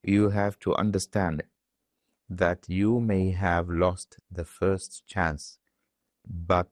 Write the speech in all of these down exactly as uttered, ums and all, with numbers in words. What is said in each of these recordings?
you have to understand that you may have lost the first chance, but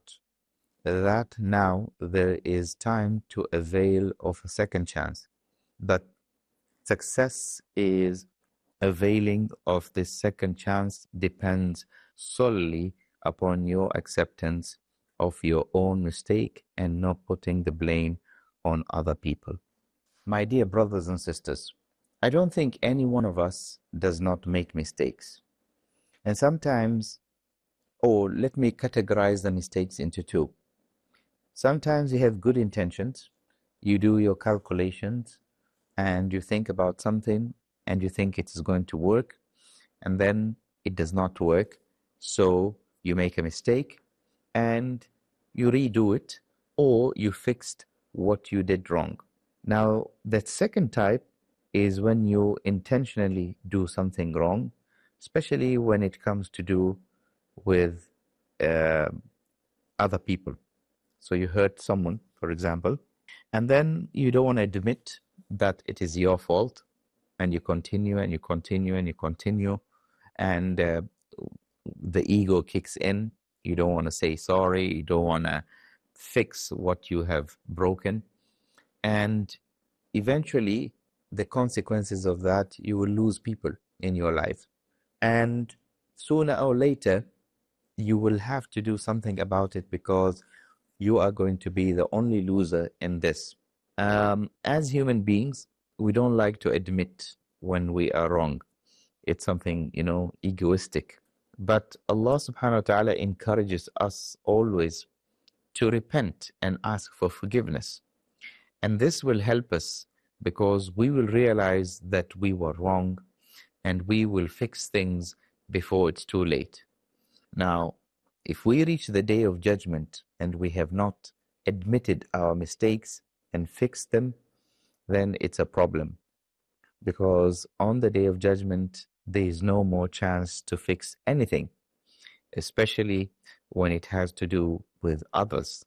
that now there is time to avail of a second chance. But success is availing of this second chance depends solely upon your acceptance of your own mistake and not putting the blame on other people. My dear brothers and sisters, I don't think any one of us does not make mistakes. And sometimes, or let me categorize the mistakes into two. Sometimes you have good intentions, you do your calculations, and you think about something and you think it is going to work, and then it does not work. So you make a mistake and you redo it, or you fixed what you did wrong. Now, that second type is when you intentionally do something wrong, especially when it comes to do with uh, other people. So you hurt someone, for example, and then you don't want to admit that it is your fault, and you continue and you continue and you continue, and uh, the ego kicks in. You don't want to say sorry, you don't want to fix what you have broken, and eventually the consequences of that, you will lose people in your life, and sooner or later you will have to do something about it, because you are going to be the only loser in this. Um, as human beings, we don't like to admit when we are wrong. It's something, you know, egoistic. But Allah subhanahu wa ta'ala encourages us always to repent and ask for forgiveness. And this will help us, because we will realize that we were wrong and we will fix things before it's too late. Now, if we reach the day of judgment and we have not admitted our mistakes and fixed them, then it's a problem. Because on the day of judgment, there is no more chance to fix anything, especially when it has to do with others.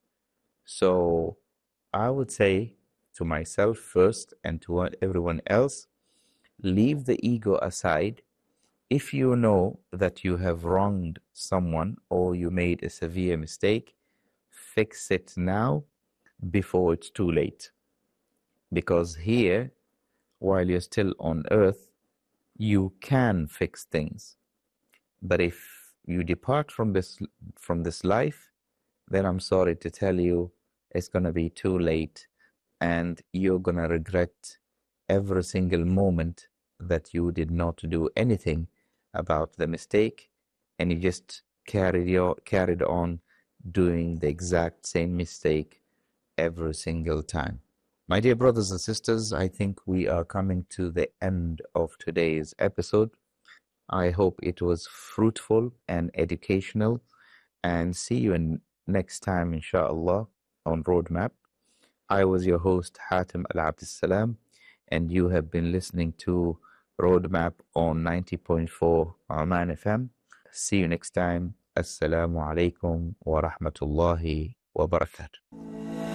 So I would say to myself first and to everyone else, leave the ego aside. If you know that you have wronged someone or you made a severe mistake, fix it now before it's too late. Because here, while you're still on earth, you can fix things. But if you depart from this from this life, then I'm sorry to tell you, it's going to be too late, and you're going to regret every single moment that you did not do anything about the mistake, and you just carried your carried on doing the exact same mistake every single time. My dear brothers and sisters, I think we are coming to the end of today's episode. I hope it was fruitful and educational, and see you in next time, inshallah, on Roadmap. I was your host, Hatem Al Abdussalam, and you have been listening to Roadmap on ninety point four Oman F M. See you next time. Assalamu alaikum wa rahmatullahi wa barakatuh.